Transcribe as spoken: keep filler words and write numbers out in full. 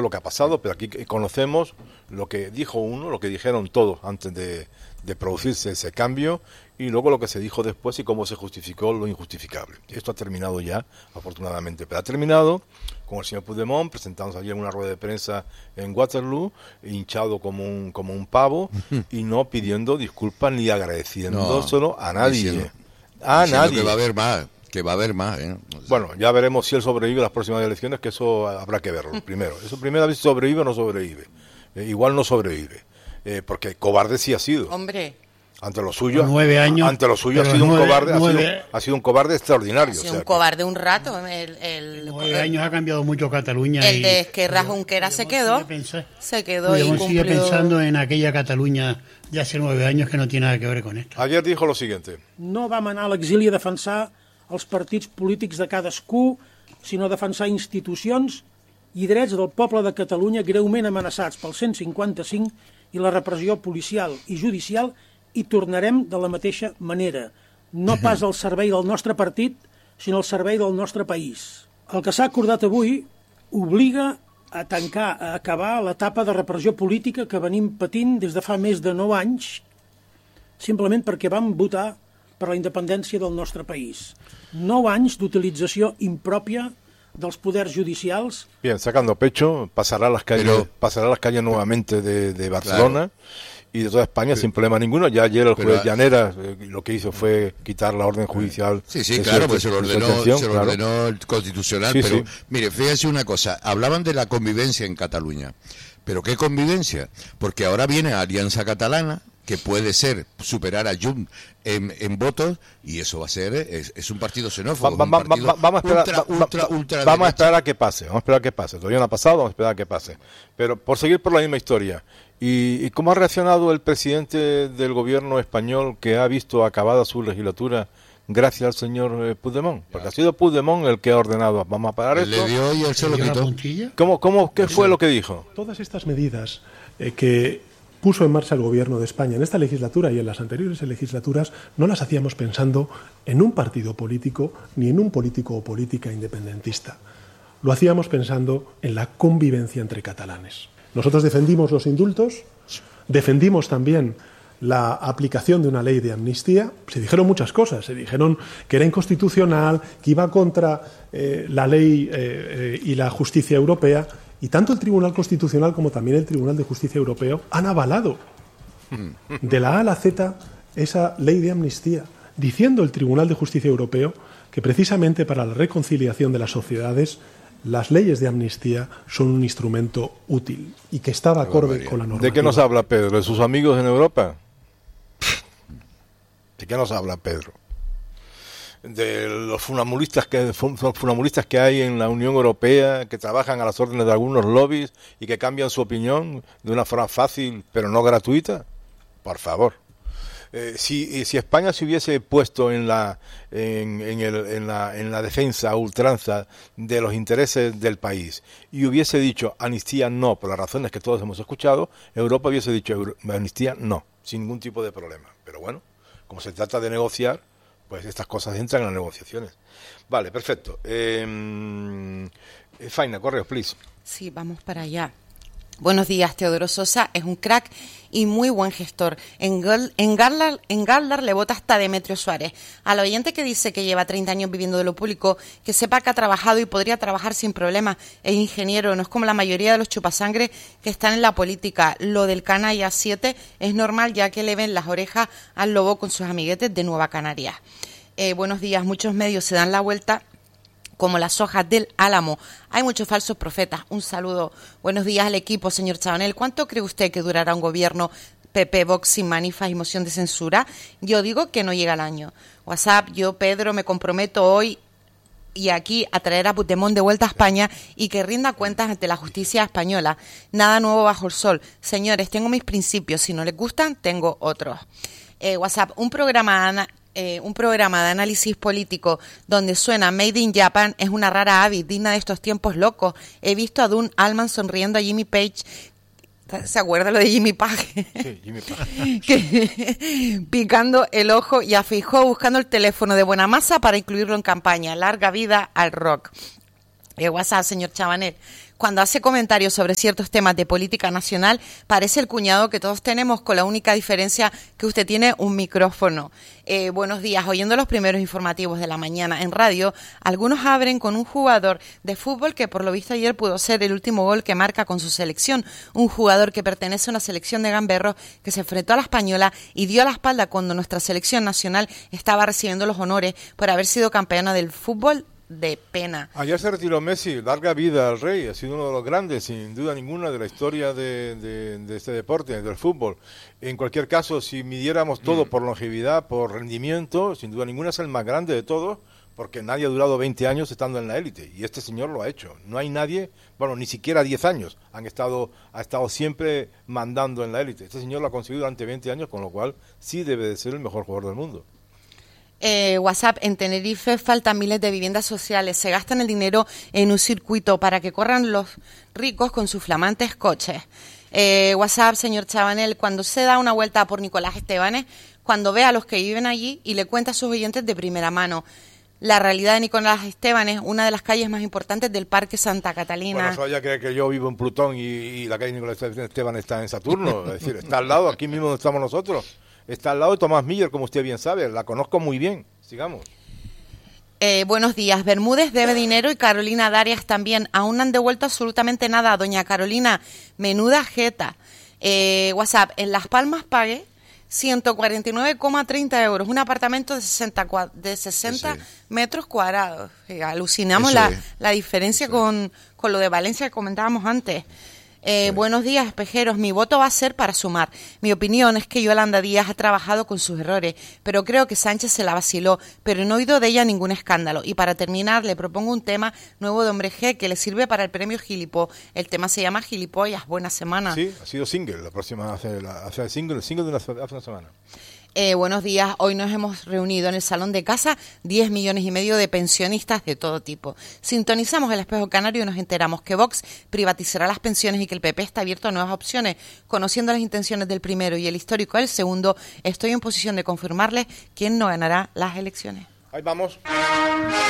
lo que ha pasado, pero aquí conocemos lo que dijo uno, lo que dijeron todos antes de, de producirse ese cambio, y luego lo que se dijo después y cómo se justificó lo injustificable. Esto ha terminado ya, afortunadamente, pero ha terminado con el señor Puigdemont presentándose allí en una rueda de prensa en Waterloo, hinchado como un como un pavo, y no pidiendo disculpas ni agradeciéndoselo no, a nadie. Diciendo, a diciendo nadie. Que va a haber más, que va a haber más. ¿eh? O sea, bueno, ya veremos si él sobrevive a las próximas elecciones, que eso habrá que verlo primero. Eso primero, a ver si sobrevive o no sobrevive. Eh, igual no sobrevive, eh, porque cobarde sí ha sido. Hombre. Ante lo suyo, nueve años, ante lo suyo ha sido nueve, un cobarde, nueve, ha, sido, ha sido un cobarde extraordinario. Ha sido o sea, un cobarde un rato. El, el, nueve el, años ha cambiado mucho Cataluña. El y, de Esquerra Junquera se quedó, pensar, se quedó y cumplió. sigue pensando en aquella Cataluña de hace nueve años que no tiene nada que ver con esto. Ayer dijo lo siguiente. No vam anar a l'exili a defensar els partits polítics de cadascú, sinó a defensar institucions i drets del poble de Catalunya greument amenaçats pel cent cinquanta-cinc i la repressió policial i judicial, i tornarem de la mateixa manera, no pas al servei del nostre partit, sinó al servei del nostre país. El que s'ha acordat avui obliga a tancar, a acabar l'etapa de repressió política que venim patint des de fa més de nou anys, simplement perquè vam votar per la independència del nostre país. Nou anys d'utilització impròpia dels poders judicials. Bien, sacando pecho, pasará a las calles, Pero, pasará a las calles nuevamente de, de Barcelona. Claro. Y de toda España sí. sin problema ninguno. Ya ayer el juez pero, Llanera eh, lo que hizo fue quitar la orden judicial. Sí, sí, claro, pues se lo ordenó, se lo claro. ordenó el constitucional. Sí, pero, sí. mire, fíjese una cosa. Hablaban de la convivencia en Cataluña. ¿Pero qué convivencia? Porque ahora viene Alianza Catalana, que puede ser superar a Junts en, en votos, y eso va a ser, es, es un partido xenófobo, va, va, un partido va, va, vamos a esperar, ultra, va, ultra, va, ultra vamos a esperar a que pase, vamos a esperar a que pase. Todavía no ha pasado, vamos a esperar a que pase. Pero por seguir por la misma historia, ¿y, y cómo ha reaccionado el presidente del gobierno español que ha visto acabada su legislatura gracias al señor eh, Puigdemont? Porque ha sido Puigdemont el que ha ordenado, vamos a parar esto. Le dio y él se lo quitó. ¿Cómo, cómo, qué fue lo que dijo? Todas estas medidas eh, que puso en marcha el gobierno de España en esta legislatura y en las anteriores legislaturas no las hacíamos pensando en un partido político ni en un político o política independentista. Lo hacíamos pensando en la convivencia entre catalanes. Nosotros defendimos los indultos, defendimos también la aplicación de una ley de amnistía. Se dijeron muchas cosas, se dijeron que era inconstitucional, que iba contra eh, la ley eh, eh, y la justicia europea. Y tanto el Tribunal Constitucional como también el Tribunal de Justicia Europeo han avalado de la A a la Z esa ley de amnistía, diciendo el Tribunal de Justicia Europeo que precisamente para la reconciliación de las sociedades las leyes de amnistía son un instrumento útil y que está de acuerdo con la normativa. ¿De qué nos habla Pedro? ¿De sus amigos en Europa? ¿De qué nos habla Pedro? De los funambulistas que funambulistas que hay en la Unión Europea, que trabajan a las órdenes de algunos lobbies y que cambian su opinión de una forma fácil pero no gratuita. Por favor, eh, si si España se hubiese puesto en la en, en, el, en la en la defensa a ultranza de los intereses del país y hubiese dicho amnistía no por las razones que todos hemos escuchado, Europa hubiese dicho amnistía no sin ningún tipo de problema. Pero bueno, como se trata de negociar, pues estas cosas entran en las negociaciones. Vale, perfecto. Eh, Faina, correos, please. Sí, vamos para allá. Buenos días, Teodoro Sosa es un crack y muy buen gestor. En, Gol, en, Galdar, en Galdar le vota hasta Demetrio Suárez. Al oyente que dice que lleva treinta años viviendo de lo público, que sepa que ha trabajado y podría trabajar sin problemas. Es ingeniero, no es como la mayoría de los chupasangres que están en la política. Lo del Canalla siete es normal, ya que le ven las orejas al lobo con sus amiguetes de Nueva Canarias. Eh, buenos días, muchos medios se dan la vuelta como las hojas del álamo. Hay muchos falsos profetas. Un saludo. Buenos días al equipo, señor Chabanel. ¿Cuánto cree usted que durará un gobierno P P, Vox sin manifas y moción de censura? Yo digo que no llega el año. WhatsApp, yo, Pedro, me comprometo hoy y aquí a traer a Puigdemont de vuelta a España y que rinda cuentas ante la justicia española. Nada nuevo bajo el sol. Señores, tengo mis principios. Si no les gustan, tengo otros. Eh, WhatsApp, un programa... Ana, Eh, un programa de análisis político donde suena Made in Japan es una rara ave digna de estos tiempos locos. He visto a Dun Allman sonriendo a Jimmy Page. ¿Se acuerda lo de Jimmy Page? Sí, Jimmy Page. Que, picando el ojo, y a Feijóo buscando el teléfono de buena masa para incluirlo en campaña. Larga vida al rock. Eh, WhatsApp, señor Chabanel. Cuando hace comentarios sobre ciertos temas de política nacional, parece el cuñado que todos tenemos, con la única diferencia que usted tiene un micrófono. Eh, buenos días. Oyendo los primeros informativos de la mañana en radio, algunos abren con un jugador de fútbol que por lo visto ayer pudo ser el último gol que marca con su selección. Un jugador que pertenece a una selección de gamberros que se enfrentó a la española y dio la espalda cuando nuestra selección nacional estaba recibiendo los honores por haber sido campeona del fútbol. De pena. Ayer se retiró Messi, larga vida al rey, ha sido uno de los grandes, sin duda ninguna, de la historia de, de, de este deporte, del fútbol. En cualquier caso, si midiéramos todo mm. por longevidad, por rendimiento, sin duda ninguna es el más grande de todos, porque nadie ha durado veinte años estando en la élite, y este señor lo ha hecho. No hay nadie, bueno, ni siquiera diez años, han estado, ha estado siempre mandando en la élite. Este señor lo ha conseguido durante veinte años, con lo cual sí debe de ser el mejor jugador del mundo. Eh, WhatsApp, en Tenerife faltan miles de viviendas sociales, se gastan el dinero en un circuito para que corran los ricos con sus flamantes coches. Eh, WhatsApp, señor Chabanel, cuando se da una vuelta por Nicolás Estebanes, cuando ve a los que viven allí y le cuenta a sus oyentes de primera mano la realidad de Nicolás Estebanes, una de las calles más importantes del Parque Santa Catalina. Bueno, eso ya cree que yo vivo en Plutón y, y la calle Nicolás Estebanes está en Saturno, es decir, está al lado, aquí mismo donde estamos nosotros. Está al lado de Tomás Miller, como usted bien sabe, la conozco muy bien. Sigamos. Eh, buenos días. Bermúdez debe dinero y Carolina Darias también. Aún no han devuelto absolutamente nada. Doña Carolina, menuda jeta. Eh, WhatsApp, en Las Palmas pagué ciento cuarenta y nueve coma treinta euros. Un apartamento de sesenta, de sesenta sí, sí. metros cuadrados. Eh, alucinamos la, es. la diferencia con, con lo de Valencia que comentábamos antes. Eh, sí. Buenos días, espejeros. Mi voto va a ser para sumar. Mi opinión es que Yolanda Díaz ha trabajado con sus errores, pero creo que Sánchez se la vaciló, pero no he oído de ella ningún escándalo. Y para terminar, le propongo un tema nuevo de Hombre G que le sirve para el premio Gilipó. El tema se llama Gilipollas. Buena semana. Sí, ha sido single. La próxima hace el single, el single de una, hace una semana. Eh, buenos días, hoy nos hemos reunido en el Salón de Casa diez millones y medio de pensionistas de todo tipo. Sintonizamos el Espejo Canario y nos enteramos que Vox privatizará las pensiones y que el P P está abierto a nuevas opciones. Conociendo las intenciones del primero y el histórico del segundo, estoy en posición de confirmarles quién no ganará las elecciones. Ahí vamos.